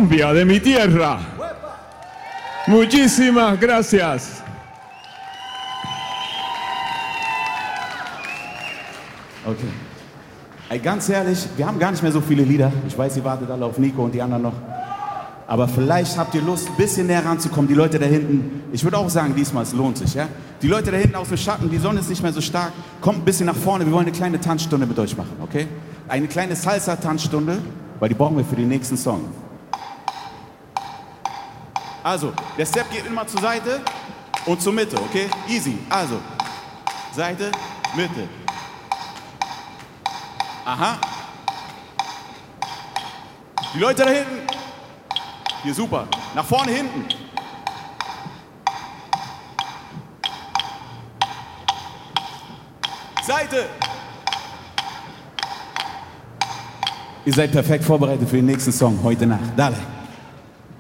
Colombia, de mi tierra. Muchísimas gracias. Okay. Ey, ganz ehrlich, wir haben gar nicht mehr so viele Lieder. Ich weiß, ihr wartet alle auf Nico und die anderen noch. Aber vielleicht habt ihr Lust, ein bisschen näher ranzukommen. Die Leute da hinten, ich würde auch sagen, diesmal, es lohnt sich. Ja? Die Leute da hinten aus dem Schatten, die Sonne ist nicht mehr so stark. Kommt ein bisschen nach vorne, wir wollen eine kleine Tanzstunde mit euch machen, okay? Eine kleine Salsa-Tanzstunde, weil die brauchen wir für den nächsten Song. Also, der Step geht immer zur Seite und zur Mitte, okay? Easy. Also, Seite, Mitte. Aha. Die Leute da hinten. Hier, super. Nach vorne, hinten. Seite. Ihr seid perfekt vorbereitet für den nächsten Song heute Nacht. Dale.